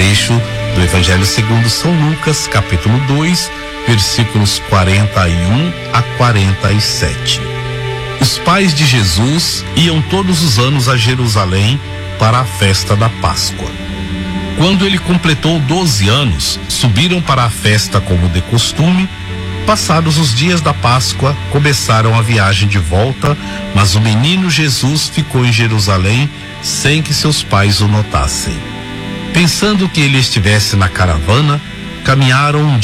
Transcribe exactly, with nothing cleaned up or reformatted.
trecho do Evangelho segundo São Lucas, capítulo dois, versículos quarenta e um a quarenta e sete. Os pais de Jesus iam todos os anos a Jerusalém para a festa da Páscoa. Quando ele completou doze anos, subiram para a festa como de costume. Passados os dias da Páscoa, começaram a viagem de volta, mas o menino Jesus ficou em Jerusalém sem que seus pais o notassem. Pensando que ele estivesse na caravana, caminharam um